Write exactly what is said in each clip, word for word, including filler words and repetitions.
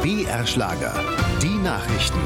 B R-Schlager. Die Nachrichten.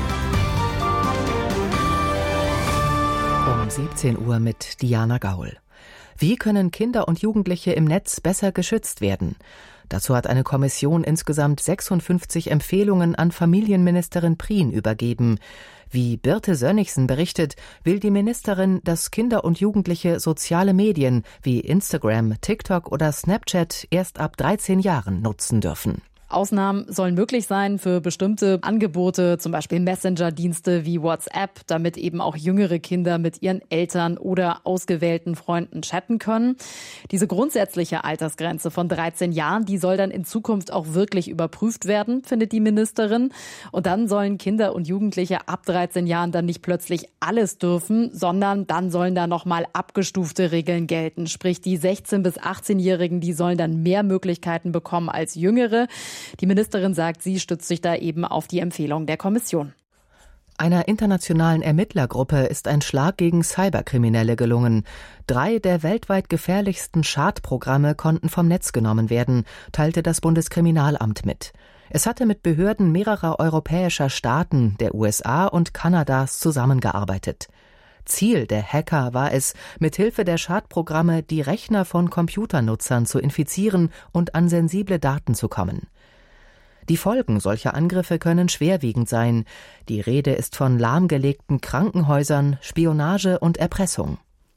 Um siebzehn Uhr mit Diana Gaul. Wie können Kinder und Jugendliche im Netz besser geschützt werden? Dazu hat eine Kommission insgesamt sechsundfünfzig Empfehlungen an Familienministerin Prien übergeben. Wie Birte Sönnigsen berichtet, will die Ministerin, dass Kinder und Jugendliche soziale Medien wie Instagram, TikTok oder Snapchat erst ab dreizehn Jahren nutzen dürfen. Ausnahmen sollen möglich sein für bestimmte Angebote, zum Beispiel Messenger-Dienste wie WhatsApp, damit eben auch jüngere Kinder mit ihren Eltern oder ausgewählten Freunden chatten können. Diese grundsätzliche Altersgrenze von dreizehn Jahren, die soll dann in Zukunft auch wirklich überprüft werden, findet die Ministerin. Und dann sollen Kinder und Jugendliche ab dreizehn Jahren dann nicht plötzlich alles dürfen, sondern dann sollen da nochmal abgestufte Regeln gelten. Sprich, die sechzehn- bis achtzehnjährigen, die sollen dann mehr Möglichkeiten bekommen als Jüngere. Die Ministerin sagt, sie stützt sich da eben auf die Empfehlung der Kommission. Einer internationalen Ermittlergruppe ist ein Schlag gegen Cyberkriminelle gelungen. Drei der weltweit gefährlichsten Schadprogramme konnten vom Netz genommen werden, teilte das Bundeskriminalamt mit. Es hatte mit Behörden mehrerer europäischer Staaten, der U S A und Kanadas zusammengearbeitet. Ziel der Hacker war es, mithilfe der Schadprogramme die Rechner von Computernutzern zu infizieren und an sensible Daten zu kommen. Die Folgen solcher Angriffe können schwerwiegend sein. Die Rede ist von lahmgelegten Krankenhäusern, Spionage und Erpressung.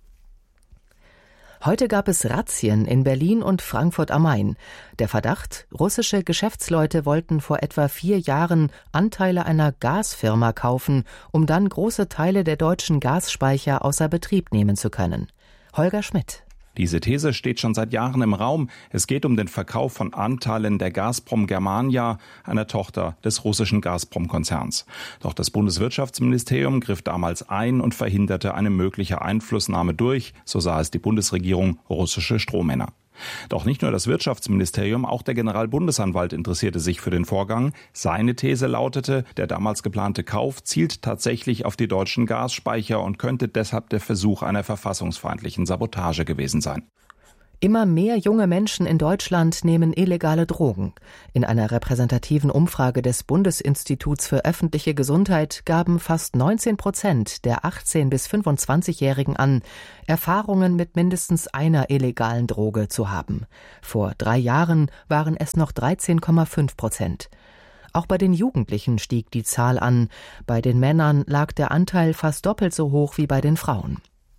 Heute gab es Razzien in Berlin und Frankfurt am Main. Der Verdacht: russische Geschäftsleute wollten vor etwa vier Jahren Anteile einer Gasfirma kaufen, um dann große Teile der deutschen Gasspeicher außer Betrieb nehmen zu können. Holger Schmidt. Diese These steht schon seit Jahren im Raum. Es geht um den Verkauf von Anteilen der Gazprom Germania, einer Tochter des russischen Gazprom-Konzerns. Doch das Bundeswirtschaftsministerium griff damals ein und verhinderte eine mögliche Einflussnahme durch, so sah es die Bundesregierung, russische Strohmänner. Doch nicht nur das Wirtschaftsministerium, auch der Generalbundesanwalt interessierte sich für den Vorgang. Seine These lautete, der damals geplante Kauf zielt tatsächlich auf die deutschen Gasspeicher und könnte deshalb der Versuch einer verfassungsfeindlichen Sabotage gewesen sein. Immer mehr junge Menschen in Deutschland nehmen illegale Drogen. In einer repräsentativen Umfrage des Bundesinstituts für öffentliche Gesundheit gaben fast neunzehn Prozent der achtzehn- bis fünfundzwanzigjährigen an, Erfahrungen mit mindestens einer illegalen Droge zu haben. Vor drei Jahren waren es noch dreizehn Komma fünf Prozent. Auch bei den Jugendlichen stieg die Zahl an. Bei den Männern lag der Anteil fast doppelt so hoch wie bei den Frauen.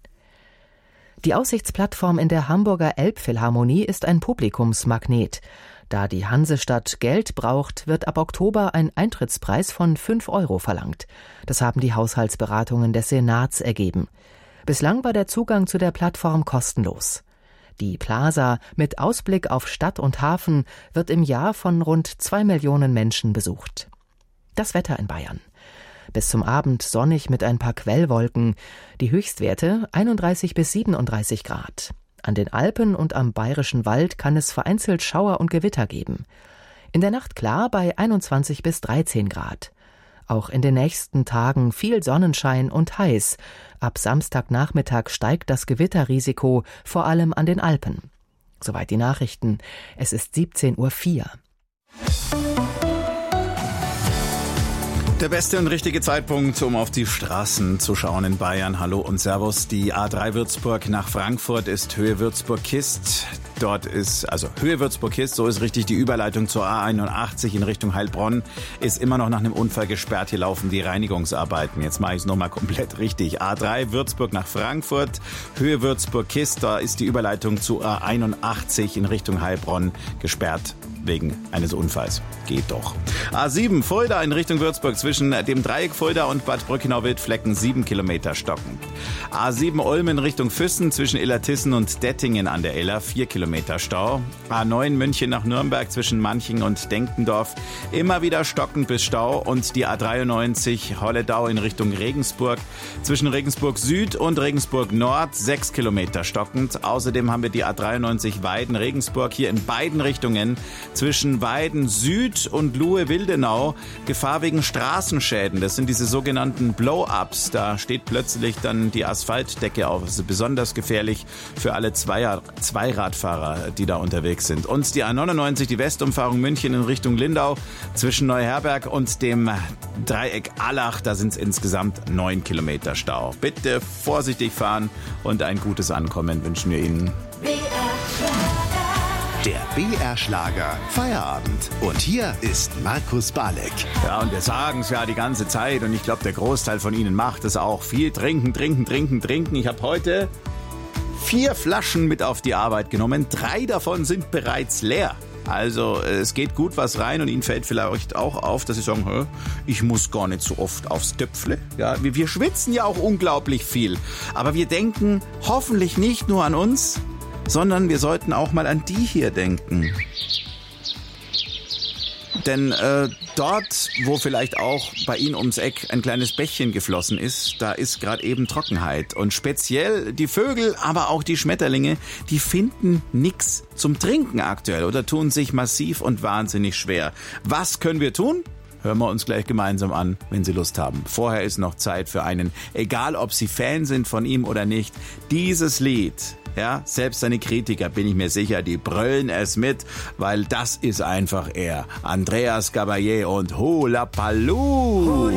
Die Aussichtsplattform in der Hamburger Elbphilharmonie ist ein Publikumsmagnet. Da die Hansestadt Geld braucht, wird ab Oktober ein Eintrittspreis von fünf Euro verlangt. Das haben die Haushaltsberatungen des Senats ergeben. Bislang war der Zugang zu der Plattform kostenlos. Die Plaza mit Ausblick auf Stadt und Hafen wird im Jahr von rund zwei Millionen Menschen besucht. Das Wetter in Bayern. Bis zum Abend sonnig mit ein paar Quellwolken. Die Höchstwerte einunddreißig bis siebenunddreißig Grad. An den Alpen und am Bayerischen Wald kann es vereinzelt Schauer und Gewitter geben. In der Nacht klar bei einundzwanzig bis dreizehn Grad. Auch in den nächsten Tagen viel Sonnenschein und heiß. Ab Samstagnachmittag steigt das Gewitterrisiko, vor allem an den Alpen. Soweit die Nachrichten. Es ist siebzehn Uhr vier. Der beste und richtige Zeitpunkt, um auf die Straßen zu schauen in Bayern. Hallo und Servus. Die A drei Würzburg nach Frankfurt ist Höhe Würzburg-Kist. Dort ist, also Höhe Würzburg-Kist, so ist richtig die Überleitung zur A einundachtzig in Richtung Heilbronn, ist immer noch nach einem Unfall gesperrt. Hier laufen die Reinigungsarbeiten. Jetzt mache ich es nochmal komplett richtig. A drei Würzburg nach Frankfurt, Höhe Würzburg-Kist, da ist die Überleitung zu A einundachtzig in Richtung Heilbronn gesperrt. Wegen eines Unfalls. Geht doch. A sieben Fulda in Richtung Würzburg zwischen dem Dreieck Fulda und Bad Brückenau-Wildflecken sieben Kilometer stocken. A sieben Ulm in Richtung Füssen zwischen Illertissen und Dettingen an der Iller vier Kilometer Stau. A neun München nach Nürnberg zwischen Manching und Denkendorf immer wieder stockend bis Stau. Und die A dreiundneunzig Holledau in Richtung Regensburg zwischen Regensburg Süd und Regensburg Nord sechs Kilometer stockend. Außerdem haben wir die A dreiundneunzig Weiden-Regensburg hier in beiden Richtungen zwischen Weiden Süd und Luhe-Wildenau Gefahr wegen Straßenschäden. Das sind diese sogenannten Blow-Ups. Da steht plötzlich dann und die Asphaltdecke auf. Das ist besonders gefährlich für alle Zweier- Zweiradfahrer, die da unterwegs sind. Und die A neunundneunzig, die Westumfahrung München in Richtung Lindau zwischen Neuherberg und dem Dreieck Allach, da sind es insgesamt neun Kilometer Stau. Bitte vorsichtig fahren und ein gutes Ankommen wünschen wir Ihnen. Der B R-Schlager Feierabend. Und hier ist Markus Balek. Ja, und wir sagen es ja die ganze Zeit und ich glaube, der Großteil von Ihnen macht es auch. Viel trinken, trinken, trinken, trinken. Ich habe heute vier Flaschen mit auf die Arbeit genommen. Drei davon sind bereits leer. Also es geht gut was rein und Ihnen fällt vielleicht auch auf, dass Sie sagen, Hä, ich muss gar nicht so oft aufs Töpfle. Ja, wir, wir schwitzen ja auch unglaublich viel. Aber wir denken hoffentlich nicht nur an uns, sondern wir sollten auch mal an die hier denken. Denn äh, dort, wo vielleicht auch bei Ihnen ums Eck ein kleines Bächchen geflossen ist, da ist gerade eben Trockenheit. Und speziell die Vögel, aber auch die Schmetterlinge, die finden nix zum Trinken aktuell oder tun sich massiv und wahnsinnig schwer. Was können wir tun? Hören wir uns gleich gemeinsam an, wenn Sie Lust haben. Vorher ist noch Zeit für einen, egal ob Sie Fan sind von ihm oder nicht, dieses Lied. Ja, selbst seine Kritiker, bin ich mir sicher, die brüllen es mit, weil das ist einfach er. Andreas Gabalier und Hola Paloo.